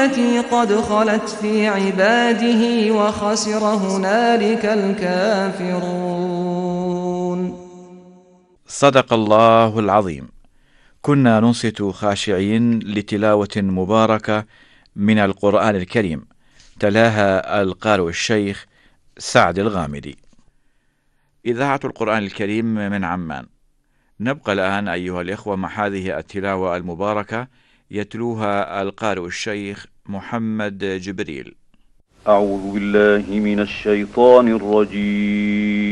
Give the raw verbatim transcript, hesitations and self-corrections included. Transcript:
التي قد خلت في عباده وخسر هنالك الكافرون. صدق الله العظيم. كنا ننصت خاشعين لتلاوة مباركة من القرآن الكريم، تلاها القارئ الشيخ سعد الغامدي. إذاعة القرآن الكريم من عمان. نبقى الآن أيها الإخوة مع هذه التلاوة المباركة يتلوها القارئ الشيخ محمد جبريل. أعوذ بالله من الشيطان الرجيم.